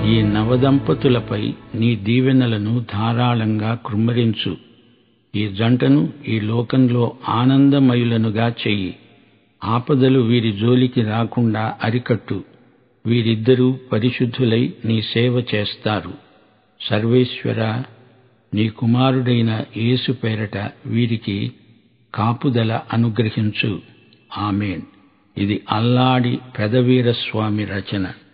ఈ నవదంపతులపై నీ దీవెనలను ధారాళంగా కృమ్మరించు. ఈ జంటను ఈ లోకంలో ఆనందమయులనుగా చెయ్యి. ఆపదలు వీరి జోలికి రాకుండా అరికట్టు. వీరిద్దరూ పరిశుద్ధులై నీ సేవ చేస్తారు. సర్వేశ్వరా, నీ కుమారుడైన యేసు పేరట వీరికి కాపుదల అనుగ్రహించు. ఆమేన్. ఇది అల్లాడి పెదవీరస్వామి రచన.